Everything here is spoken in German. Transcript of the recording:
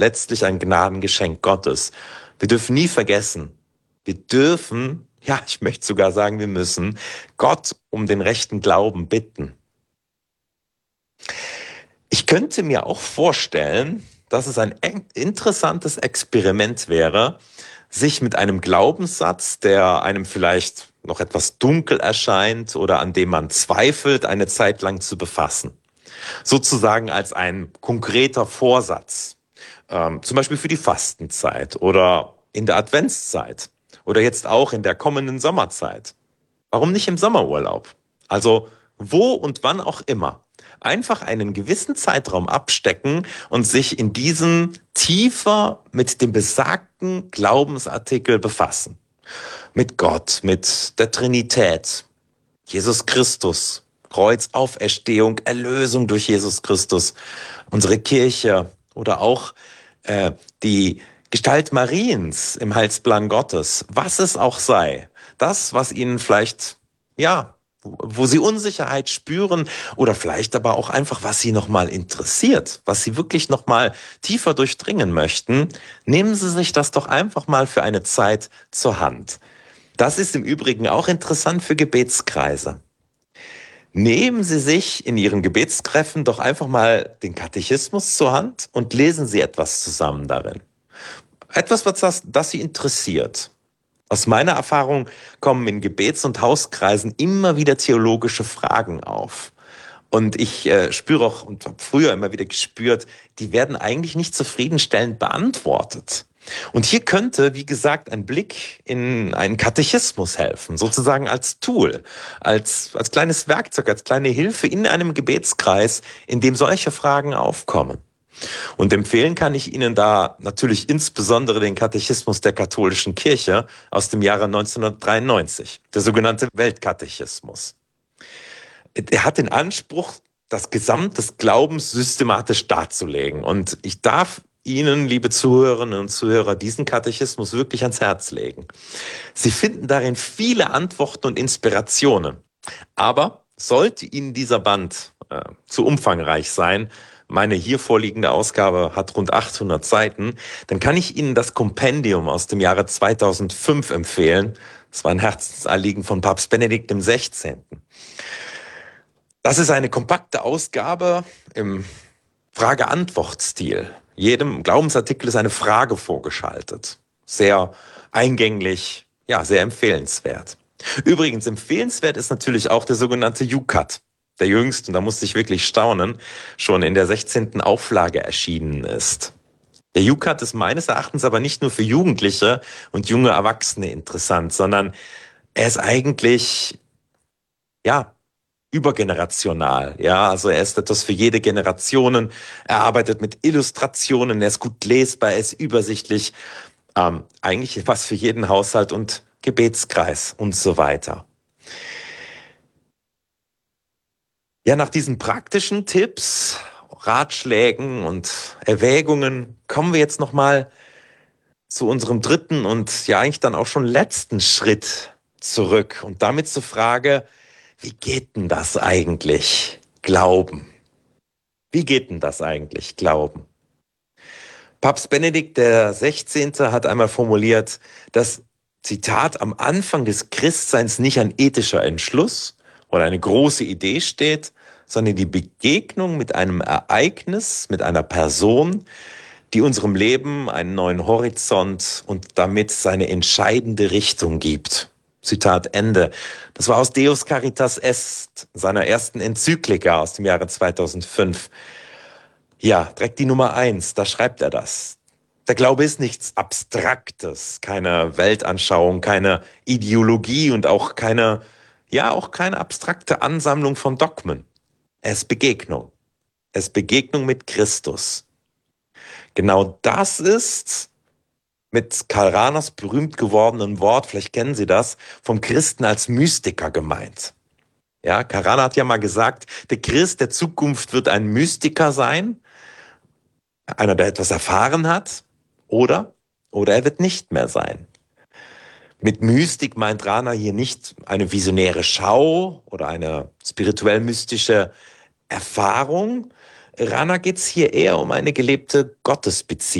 letztlich ein Gnadengeschenk Gottes. Wir dürfen nie vergessen, wir dürfen, ja, ich möchte sogar sagen, wir müssen Gott um den rechten Glauben bitten. Ich könnte mir auch vorstellen, dass es ein interessantes Experiment wäre, sich mit einem Glaubenssatz, der einem vielleicht noch etwas dunkel erscheint oder an dem man zweifelt, eine Zeit lang zu befassen. Sozusagen als ein konkreter Vorsatz. Zum Beispiel für die Fastenzeit oder in der Adventszeit oder jetzt auch in der kommenden Sommerzeit. Warum nicht im Sommerurlaub? Also wo und wann auch immer. Einfach einen gewissen Zeitraum abstecken und sich in diesem tiefer mit dem besagten Glaubensartikel befassen. Mit Gott, mit der Trinität, Jesus Christus, Kreuz, Auferstehung, Erlösung durch Jesus Christus, unsere Kirche oder auch die Gestalt Mariens im Heilsplan Gottes, was es auch sei. Das, was ihnen vielleicht, ja, wo sie Unsicherheit spüren oder vielleicht aber auch einfach, was sie nochmal interessiert, was sie wirklich nochmal tiefer durchdringen möchten, nehmen Sie sich das doch einfach mal für eine Zeit zur Hand. Das ist im Übrigen auch interessant für Gebetskreise. Nehmen Sie sich in Ihren Gebetstreffen doch einfach mal den Katechismus zur Hand und lesen Sie etwas zusammen darin. Etwas, das Sie interessiert. Aus meiner Erfahrung kommen in Gebets- und Hauskreisen immer wieder theologische Fragen auf. Und ich spüre auch und habe früher immer wieder gespürt, die werden eigentlich nicht zufriedenstellend beantwortet. Und hier könnte, wie gesagt, ein Blick in einen Katechismus helfen, sozusagen als Tool, als kleines Werkzeug, als kleine Hilfe in einem Gebetskreis, in dem solche Fragen aufkommen. Und empfehlen kann ich Ihnen da natürlich insbesondere den Katechismus der katholischen Kirche aus dem Jahre 1993, der sogenannte Weltkatechismus. Er hat den Anspruch, das Gesamt des Glaubens systematisch darzulegen. Und ich darf Ihnen, liebe Zuhörerinnen und Zuhörer, diesen Katechismus wirklich ans Herz legen. Sie finden darin viele Antworten und Inspirationen. Aber sollte Ihnen dieser Band zu umfangreich sein, meine hier vorliegende Ausgabe hat rund 800 Seiten, dann kann ich Ihnen das Kompendium aus dem Jahre 2005 empfehlen. Das war ein Herzensanliegen von Papst Benedikt XVI. Das ist eine kompakte Ausgabe im Frage-Antwort-Stil. Jedem Glaubensartikel ist eine Frage vorgeschaltet. Sehr eingänglich, ja, sehr empfehlenswert. Übrigens, empfehlenswert ist natürlich auch der sogenannte Jukat, der jüngst, und da musste ich wirklich staunen, schon in der 16. Auflage erschienen ist. Der Jukat ist meines Erachtens aber nicht nur für Jugendliche und junge Erwachsene interessant, sondern er ist eigentlich, ja, übergenerational, ja, also er ist etwas für jede Generation. Er arbeitet mit Illustrationen, er ist gut lesbar, er ist übersichtlich, eigentlich was für jeden Haushalt und Gebetskreis und so weiter. Ja, nach diesen praktischen Tipps, Ratschlägen und Erwägungen kommen wir jetzt nochmal zu unserem dritten und ja eigentlich dann auch schon letzten Schritt zurück und damit zur Frage, wie geht denn das eigentlich, Glauben? Wie geht denn das eigentlich, Glauben? Papst Benedikt der 16. hat einmal formuliert, dass, Zitat, am Anfang des Christseins nicht ein ethischer Entschluss oder eine große Idee steht, sondern die Begegnung mit einem Ereignis, mit einer Person, die unserem Leben einen neuen Horizont und damit seine entscheidende Richtung gibt. Zitat Ende. Das war aus Deus Caritas Est, seiner ersten Enzyklika aus dem Jahre 2005. Ja, direkt die Nummer 1, da schreibt er das. Der Glaube ist nichts Abstraktes, keine Weltanschauung, keine Ideologie und auch keine abstrakte Ansammlung von Dogmen. Er ist Begegnung. Er ist Begegnung mit Christus. Genau das ist mit Karl Rahners berühmt gewordenen Wort, vielleicht kennen Sie das, vom Christen als Mystiker gemeint. Ja, Karl Rahner hat ja mal gesagt, der Christ der Zukunft wird ein Mystiker sein, einer, der etwas erfahren hat, oder er wird nicht mehr sein. Mit Mystik meint Rahner hier nicht eine visionäre Schau oder eine spirituell-mystische Erfahrung. Rahner geht es hier eher um eine gelebte Gottesbeziehung.